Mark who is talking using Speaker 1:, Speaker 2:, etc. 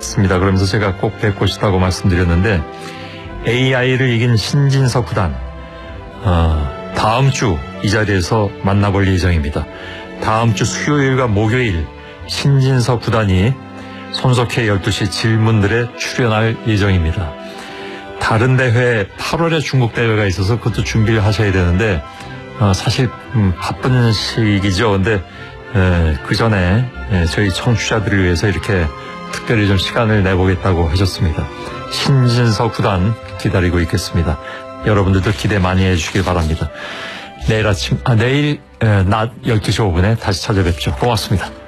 Speaker 1: 뵙겠습니다. 그러면서 제가 꼭 뵙고 싶다고 말씀드렸는데 AI를 이긴 신진석 구단 다음 주 이 자리에서 만나볼 예정입니다. 다음 주 수요일과 목요일 신진석 구단이 손석희 12시 질문들에 출연할 예정입니다. 다른 대회 8월에 중국 대회가 있어서 그것도 준비를 하셔야 되는데 사실 바쁜 시기죠. 근데 그 전에 저희 청취자들을 위해서 이렇게 특별히 좀 시간을 내보겠다고 하셨습니다. 신진석 구단 기다리고 있겠습니다. 여러분들도 기대 많이 해주시길 바랍니다. 내일 낮 12시 5분에 다시 찾아뵙죠. 고맙습니다.